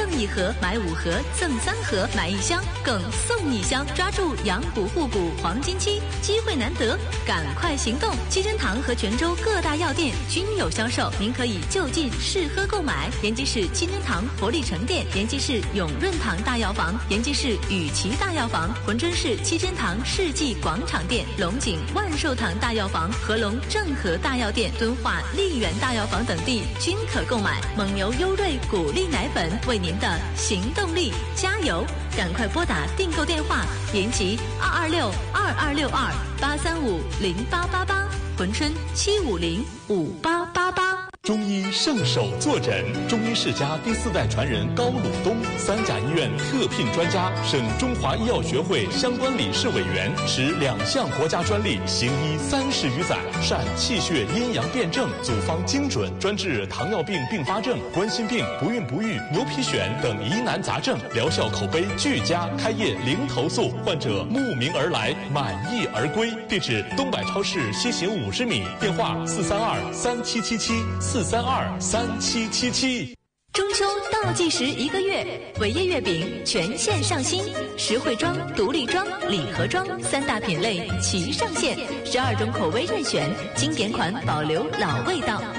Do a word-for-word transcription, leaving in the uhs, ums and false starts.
一盒，买五盒赠三盒，买一箱更送一箱，抓住养补护补黄金期，机会难得，赶快行动！七珍堂和泉州各大药店均有销售，您可以就近试喝购买。延吉市七珍堂活力城店、延吉市永润堂大药房、延吉市雨琦大药房、珲春市七珍堂世纪广场店、龙井万寿堂大药房、合隆正和大药店、敦化丽园大药房等地均可购买。蒙牛优瑞谷粒奶粉为您的行动力加油！赶快拨打订购电话：延吉二二六二二六二八三五零八八八，珲春七五零五八八八。 中医圣手坐诊，中医世家第四代传人高鲁东，三甲医院特聘专家，省中华医药学会相关理事委员，持两项国家专利，行医三十余载，善气血阴阳辩证，组方精准，专治糖尿病并发症、冠心病、不孕不育、牛皮癣等疑难杂症，疗效口碑俱佳，开业零投诉，患者慕名而来，满意而归。地址：东百超市西行五十米，电话四三二三七七七四三二三七七七。 中秋倒计时一个月，伟业月饼全线上新，实惠装、独立装、礼盒装三大品类齐上线，十二种口味任选，经典款保留老味道。